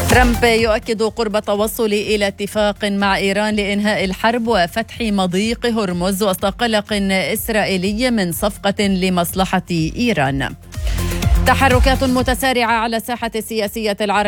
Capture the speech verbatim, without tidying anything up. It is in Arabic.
ترامب يؤكد قرب التوصل إلى اتفاق مع إيران لإنهاء الحرب وفتح مضيق هرمز وسط قلق إسرائيلي من صفقة لمصلحة إيران. تحركات متسارعة على الساحة السياسية العربية